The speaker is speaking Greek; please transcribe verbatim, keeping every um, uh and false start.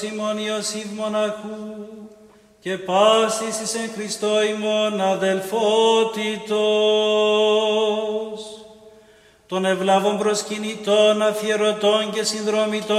Σιμών Ιωσήφ μοναχού και πάσης εις εν Χριστώ ημών αδελφότητος, των ευλάβων προσκυνητών, αφιερωτών και συνδρομητών